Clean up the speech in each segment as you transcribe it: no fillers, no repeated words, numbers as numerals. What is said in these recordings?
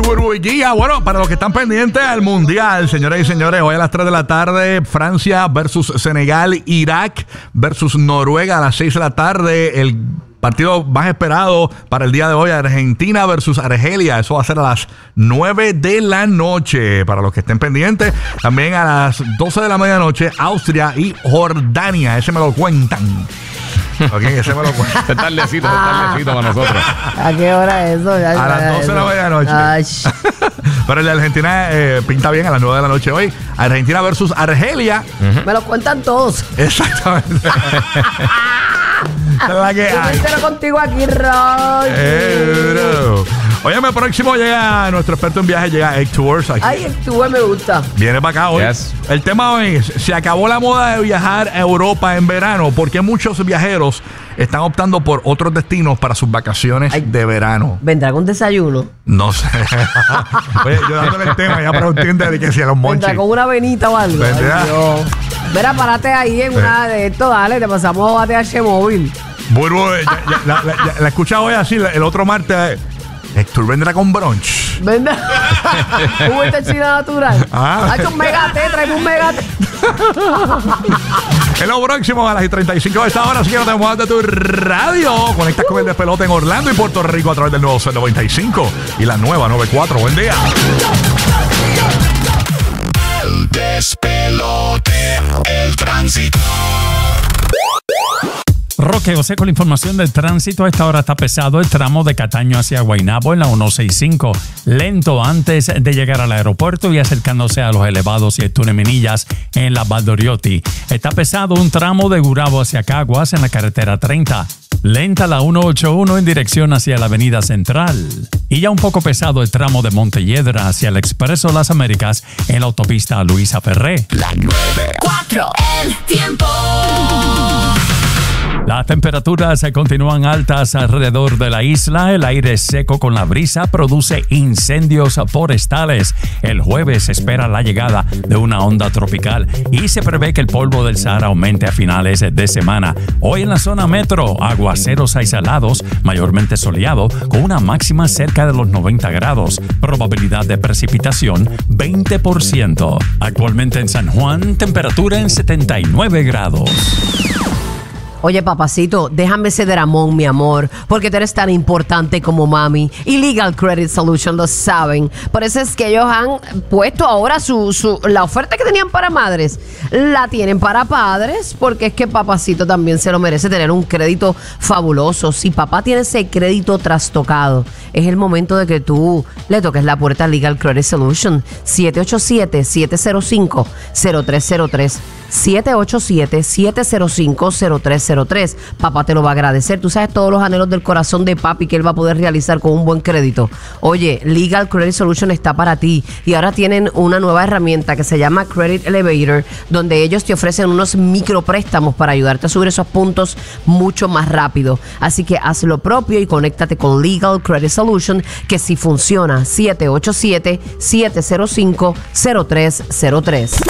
Burbuillía. Bueno, para los que están pendientes al Mundial, señoras y señores, hoy a las 3 de la tarde, Francia versus Senegal, Irak versus Noruega a las 6 de la tarde, el partido más esperado para el día de hoy, Argentina versus Argelia. Eso va a ser a las 9 de la noche. Para los que estén pendientes, también a las 12 de la medianoche, Austria y Jordania. Ese me lo cuentan. Ok, ese me lo cuentan. Es tardecito para nosotros. ¿A qué hora es eso? A las 12 de la medianoche. Ay. Pero el de Argentina pinta bien a las 9 de la noche hoy. Argentina versus Argelia. Me lo cuentan todos. Exactamente. Esa es la que Yo me hay. entero contigo aquí, Roy. Bro. Óyeme, próximo llega nuestro experto en viajes, llega Egg Tours aquí. Ay, el tubo me gusta. Viene para acá hoy. Yes. El tema hoy es, se acabó la moda de viajar a Europa en verano. ¿Por qué muchos viajeros están optando por otros destinos para sus vacaciones de verano? ¿Vendrá con desayuno? No sé. Oye, yo dándole el tema, ya pregunté de que si a los monchis. ¿Vendrá con una venita o algo? ¿Vendrá? Ay, Dios. Mira, párate ahí en una de estos, dale, te pasamos a ATH móvil. Burbu, la escucha hoy así, el otro martes. Héctor vendrá con brunch. ¿Vendrá? Juguete china natural. Ah. Ha hecho un megate, tráeme un megate. En lo próximo a las 35 de esta hora, así que no te muevas de tu radio. Conectas con el despelote en Orlando y Puerto Rico a través del nuevo C95 y la nueva 94. Buen día. El despelote, el tránsito. Roque José con la información del tránsito. A esta hora está pesado el tramo de Cataño hacia Guaynabo en la 165. Lento antes de llegar al aeropuerto y acercándose a los elevados y el túnel Minillas en la Valdoriotti. Está pesado un tramo de Gurabo hacia Caguas en la carretera 30. Lenta la 181 en dirección hacia la avenida Central. Y ya un poco pesado el tramo de Montelledra hacia el Expreso Las Américas en la autopista Luisa Ferré. La 94, el tiempo. Las temperaturas se continúan altas alrededor de la isla. El aire seco con la brisa produce incendios forestales. El jueves se espera la llegada de una onda tropical y se prevé que el polvo del Sahara aumente a finales de semana. Hoy en la zona metro, aguaceros aislados, mayormente soleado, con una máxima cerca de los 90 grados. Probabilidad de precipitación 20%. Actualmente en San Juan, temperatura en 79 grados. Oye, papacito, déjame ese dramón, mi amor, porque tú eres tan importante como mami. Y Legal Credit Solution lo saben. Por eso es que ellos han puesto ahora la oferta que tenían para madres, la tienen para padres, porque es que papacito también se lo merece tener un crédito fabuloso. Si papá tiene ese crédito trastocado, es el momento de que tú le toques la puerta a Legal Credit Solution. 787-705-0303. 787-705-0303. Papá te lo va a agradecer. Tú sabes todos los anhelos del corazón de papi que él va a poder realizar con un buen crédito. Oye, Legal Credit Solution está para ti. Y ahora tienen una nueva herramienta que se llama Credit Elevator, donde ellos te ofrecen unos micropréstamos para ayudarte a subir esos puntos mucho más rápido. Así que haz lo propio y conéctate con Legal Credit Solution, que si funciona. 787-705-0303.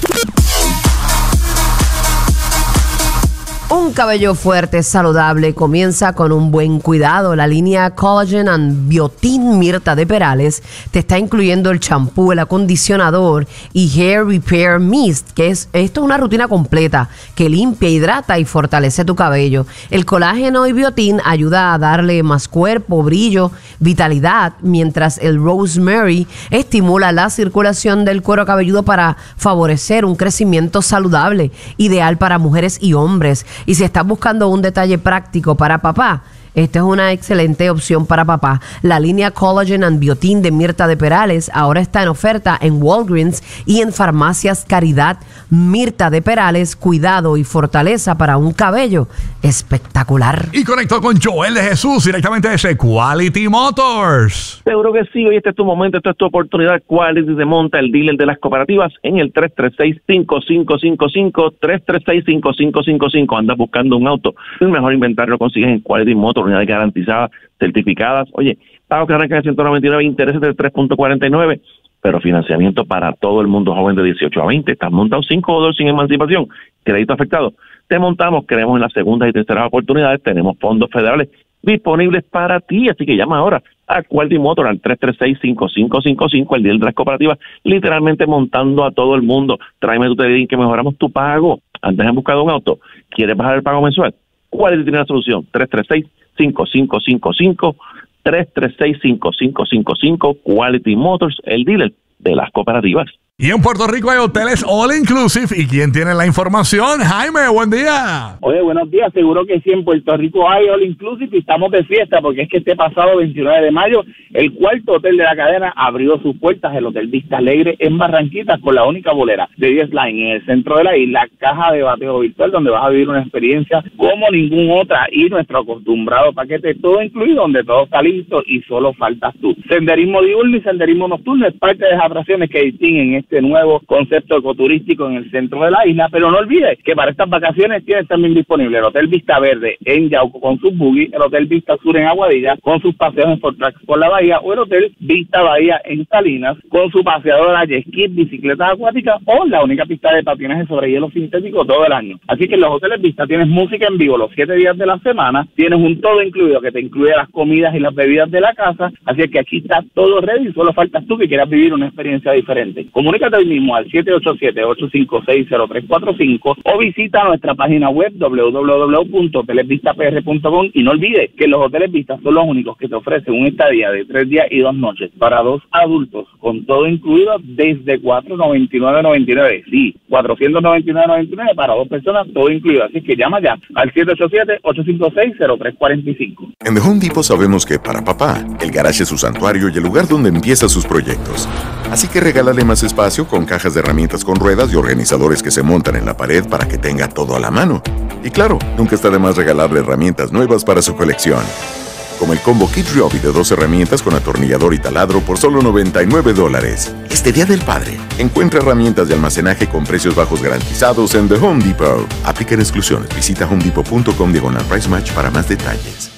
Un cabello fuerte, saludable, comienza con un buen cuidado. La línea Collagen and Biotin Mirta de Perales te está incluyendo el champú, el acondicionador y Hair Repair Mist, que esto es una rutina completa que limpia, hidrata y fortalece tu cabello. El colágeno y biotin ayuda a darle más cuerpo, brillo, vitalidad, mientras el Rosemary estimula la circulación del cuero cabelludo para favorecer un crecimiento saludable, ideal para mujeres y hombres. Y si estás buscando un detalle práctico para papá, esta es una excelente opción para papá. La línea Collagen and Biotin de Mirta de Perales ahora está en oferta en Walgreens y en Farmacias Caridad. Mirta de Perales, cuidado y fortaleza para un cabello espectacular. Y conectó con Joel de Jesús directamente desde Quality Motors. Seguro que sí, hoy este es tu momento, esta es tu oportunidad. Quality te monta, el dealer de las cooperativas, en el 336-5555, 336-5555. Andas buscando un auto, el mejor inventario lo consigues en Quality Motors, unidades garantizadas, certificadas. Oye, pago que arranca de 199, intereses del 3.49, pero financiamiento para todo el mundo joven de 18 a 20. Estás montado $5 sin emancipación, crédito afectado. Te montamos, creemos en las segundas y terceras oportunidades, tenemos fondos federales disponibles para ti, así que llama ahora a Quality Motor al 336-5555, el dealer de las cooperativas, literalmente montando a todo el mundo. Tráeme tu TDI que mejoramos tu pago. Antes de buscar un auto, ¿quieres bajar el pago mensual? Quality tiene la solución. 336-5555, 336-5555, Quality Motors, el dealer de las cooperativas. Y en Puerto Rico hay hoteles all inclusive. ¿Y quién tiene la información? Jaime, buen día. Oye, buenos días. Seguro que sí, en Puerto Rico hay all inclusive y estamos de fiesta porque es que este pasado 29 de mayo el cuarto hotel de la cadena abrió sus puertas, el Hotel Vista Alegre en Barranquitas, con la única bolera de 10 Line en el centro de la isla, caja de bateo virtual donde vas a vivir una experiencia como ningún otra y nuestro acostumbrado paquete todo incluido donde todo está listo y solo faltas tú. Senderismo diurno y senderismo nocturno es parte de las atracciones que distinguen este nuevo concepto ecoturístico en el centro de la isla, pero no olvides que para estas vacaciones tienes también disponible el Hotel Vista Verde en Yauco con sus buggy, el Hotel Vista Sur en Aguadilla con sus paseos en Fort Trax por la bahía, o el Hotel Vista Bahía en Salinas con su paseadora jet ski, bicicletas acuáticas o la única pista de patinaje sobre hielo sintético todo el año. Así que en los Hoteles Vista tienes música en vivo los 7 días de la semana, tienes un todo incluido que te incluye las comidas y las bebidas de la casa, así que aquí está todo ready y solo faltas tú que quieras vivir una experiencia diferente. Comunícate hoy mismo al 787-856-0345 o visita nuestra página web www.hotelesvistapr.com y no olvides que los Hoteles Vista son los únicos que te ofrecen un estadía de 3 días y 2 noches para 2 adultos con todo incluido desde $499.99. Sí, $499.99 para 2 personas, todo incluido. Así que llama ya al 787-856-0345. En The Home Depot sabemos que para papá, el garage es su santuario y el lugar donde empieza sus proyectos. Así que regálale más espacio con cajas de herramientas con ruedas y organizadores que se montan en la pared para que tenga todo a la mano. Y claro, nunca está de más regalarle herramientas nuevas para su colección. Como el combo Kit Ryobi de 2 herramientas con atornillador y taladro por solo $99. Este Día del Padre, encuentra herramientas de almacenaje con precios bajos garantizados en The Home Depot. Aplican exclusiones. Visita homedepot.com/price match para más detalles.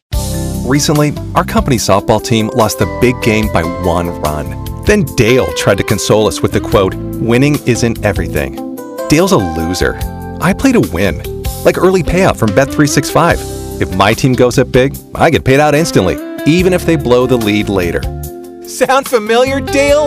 Recently, our company's softball team lost the big game by 1 run. Then Dale tried to console us with the quote, "Winning isn't everything." Dale's a loser. I play to win, like early payout from Bet365. If my team goes up big, I get paid out instantly, even if they blow the lead later. Sound familiar, Dale?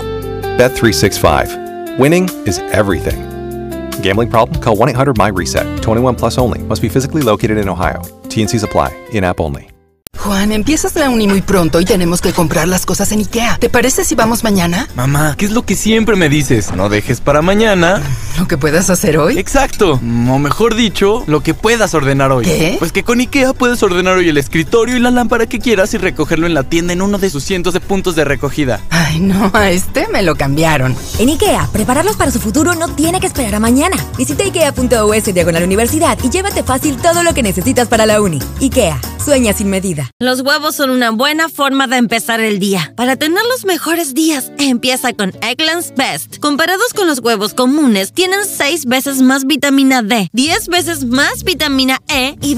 Bet365. Winning is everything. Gambling problem? Call 1-800-MY-RESET. 21 plus only. Must be physically located in Ohio. T&Cs apply. In-app only. Juan, empiezas la uni muy pronto y tenemos que comprar las cosas en IKEA. ¿Te parece si vamos mañana? Mamá, ¿qué es lo que siempre me dices? No dejes para mañana ¿Lo que puedas hacer hoy? Exacto, o mejor dicho, lo que puedas ordenar hoy. ¿Qué? Pues que con IKEA puedes ordenar hoy el escritorio y la lámpara que quieras y recogerlo en la tienda en uno de sus cientos de puntos de recogida. Ay, no, a este me lo cambiaron. En IKEA, prepararlos para su futuro no tiene que esperar a mañana. Visita IKEA.us/universidad y llévate fácil todo lo que necesitas para la uni. IKEA, sueña sin medida. Los huevos son una buena forma de empezar el día. Para tener los mejores días, empieza con Eggland's Best. Comparados con los huevos comunes, tienen 6 veces más vitamina D, 10 veces más vitamina E y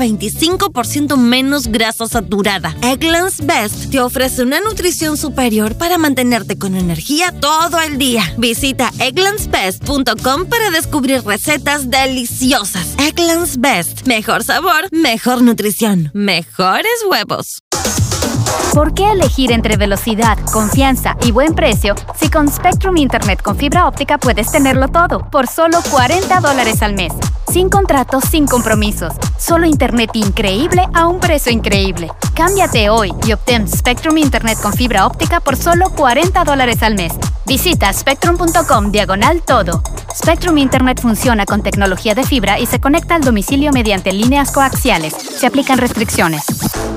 25% menos grasa saturada. Eggland's Best te ofrece una nutrición superior para mantenerte con energía todo el día. Visita egglandsbest.com para descubrir recetas deliciosas. Eggland's Best. Mejor sabor, mejor nutrición, mejores huevos. ¿Por qué elegir entre velocidad, confianza y buen precio si con Spectrum Internet con fibra óptica puedes tenerlo todo por solo $40 al mes? Sin contratos, sin compromisos. Solo internet increíble a un precio increíble. Cámbiate hoy y obtén Spectrum Internet con fibra óptica por solo $40 al mes. Visita spectrum.com/todo. Spectrum Internet funciona con tecnología de fibra y se conecta al domicilio mediante líneas coaxiales. Se aplican restricciones.